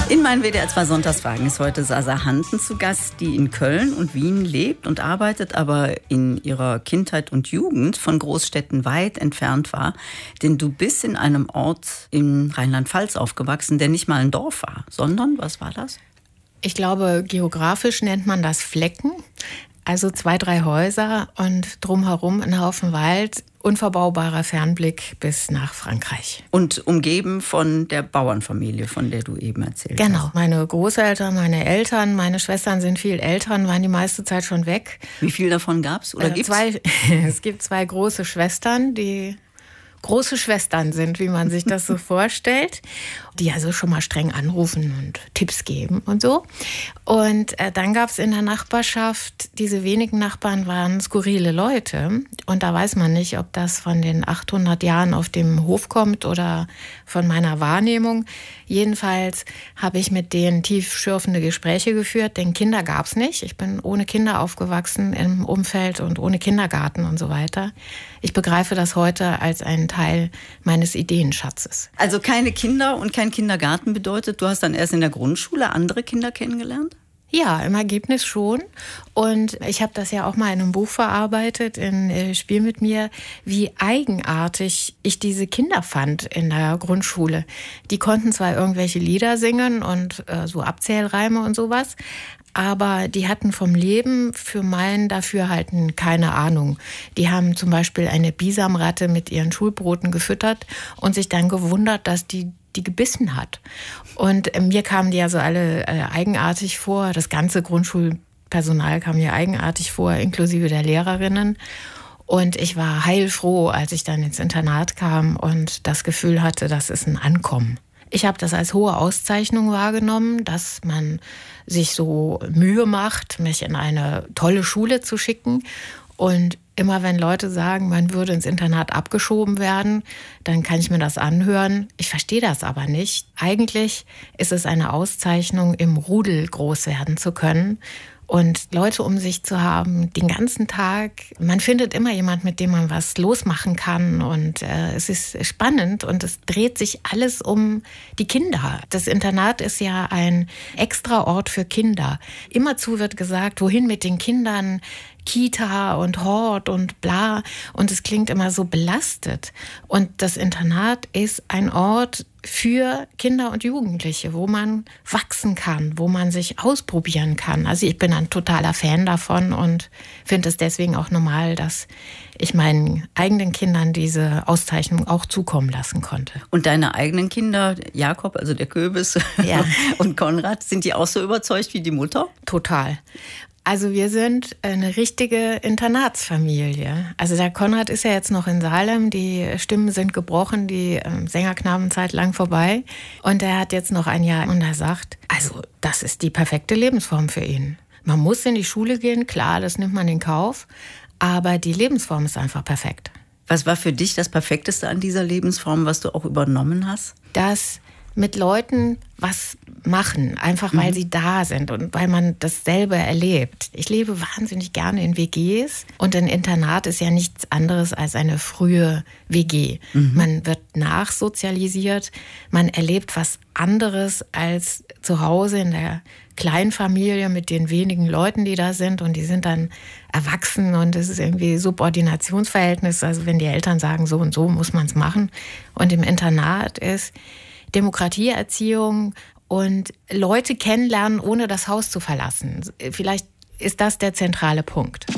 In meinen WDR 2 Sonntagsfragen ist heute Sasa Hanten zu Gast, die in Köln und Wien lebt und arbeitet, aber in ihrer Kindheit und Jugend von Großstädten weit entfernt war. Denn du bist in einem Ort in Rheinland-Pfalz aufgewachsen, der nicht mal ein Dorf war, sondern, was war das? Ich glaube, geografisch nennt man das Flecken. Also 2, 3 Häuser und drumherum ein Haufen Wald, unverbaubarer Fernblick bis nach Frankreich. Und umgeben von der Bauernfamilie, von der du eben erzählt hast. Genau, meine Großeltern, meine Eltern, meine Schwestern sind viel älter, waren die meiste Zeit schon weg. Wie viel davon gab's oder gibt's? Es gibt 2 große Schwestern, die große Schwestern sind, wie man sich das so vorstellt, die also schon mal streng anrufen und Tipps geben und so. Und dann gab es in der Nachbarschaft, diese wenigen Nachbarn waren skurrile Leute. Und da weiß man nicht, ob das von den 800 Jahren auf dem Hof kommt oder von meiner Wahrnehmung. Jedenfalls habe ich mit denen tiefschürfende Gespräche geführt, denn Kinder gab es nicht. Ich bin ohne Kinder aufgewachsen im Umfeld und ohne Kindergarten und so weiter. Ich begreife das heute als einen Teil meines Ideenschatzes. Also keine Kinder und kein Kindergarten bedeutet, du hast dann erst in der Grundschule andere Kinder kennengelernt? Ja, im Ergebnis schon. Und ich habe das ja auch mal in einem Buch verarbeitet, in Spiel mit mir, wie eigenartig ich diese Kinder fand in der Grundschule. Die konnten zwar irgendwelche Lieder singen und so Abzählreime und sowas, aber die hatten vom Leben für mein Dafürhalten keine Ahnung. Die haben zum Beispiel eine Bisamratte mit ihren Schulbroten gefüttert und sich dann gewundert, dass die gebissen hat. Und mir kamen die also alle eigenartig vor. Das ganze Grundschulpersonal kam mir eigenartig vor, inklusive der Lehrerinnen. Und ich war heilfroh, als ich dann ins Internat kam und das Gefühl hatte, das ist ein Ankommen. Ich habe das als hohe Auszeichnung wahrgenommen, dass man sich so Mühe macht, mich in eine tolle Schule zu schicken. Und immer wenn Leute sagen, man würde ins Internat abgeschoben werden, dann kann ich mir das anhören. Ich verstehe das aber nicht. Eigentlich ist es eine Auszeichnung, im Rudel groß werden zu können und Leute um sich zu haben, den ganzen Tag. Man findet immer jemand, mit dem man was losmachen kann und es ist spannend und es dreht sich alles um die Kinder. Das Internat ist ja ein extra Ort für Kinder. Immerzu wird gesagt, wohin mit den Kindern? Kita und Hort und bla. Und es klingt immer so belastet. Und das Internat ist ein Ort für Kinder und Jugendliche, wo man wachsen kann, wo man sich ausprobieren kann. Also ich bin ein totaler Fan davon und finde es deswegen auch normal, dass ich meinen eigenen Kindern diese Auszeichnung auch zukommen lassen konnte. Und deine eigenen Kinder, Jakob, also der Köbis, ja, und Konrad, sind die auch so überzeugt wie die Mutter? Total. Also wir sind eine richtige Internatsfamilie. Also der Konrad ist ja jetzt noch in Salem, die Stimmen sind gebrochen, die Sängerknabenzeit lang vorbei. Und er hat jetzt noch ein Jahr und er sagt, also das ist die perfekte Lebensform für ihn. Man muss in die Schule gehen, klar, das nimmt man in Kauf, aber die Lebensform ist einfach perfekt. Was war für dich das Perfekteste an dieser Lebensform, was du auch übernommen hast? Das mit Leuten was machen, einfach weil sie da sind und weil man dasselbe erlebt. Ich lebe wahnsinnig gerne in WGs und ein Internat ist ja nichts anderes als eine frühe WG. Man wird nachsozialisiert, man erlebt was anderes als zu Hause in der Kleinfamilie mit den wenigen Leuten, die da sind und die sind dann erwachsen und es ist irgendwie Subordinationsverhältnis, also wenn die Eltern sagen, so und so muss man es machen. Und im Internat ist Demokratieerziehung und Leute kennenlernen, ohne das Haus zu verlassen. Vielleicht ist das der zentrale Punkt.